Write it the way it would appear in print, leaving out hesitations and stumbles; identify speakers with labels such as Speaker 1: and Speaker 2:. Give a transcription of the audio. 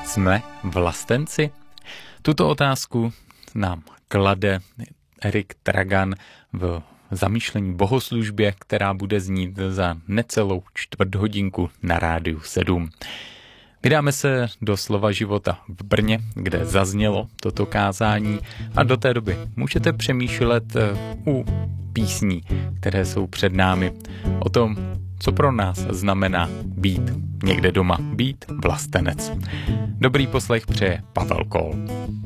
Speaker 1: Jsme vlastenci? Tuto otázku nám klade Erik Tragan v zamýšlení bohoslužbě, která bude znít za necelou čtvrthodinku na Rádiu 7. Vydáme se do Slova života v Brně, kde zaznělo toto kázání, a do té doby můžete přemýšlet u písní, které jsou před námi, o tom, co pro nás znamená být někde doma, být vlastenec. Dobrý poslech přeje Pavel Kol.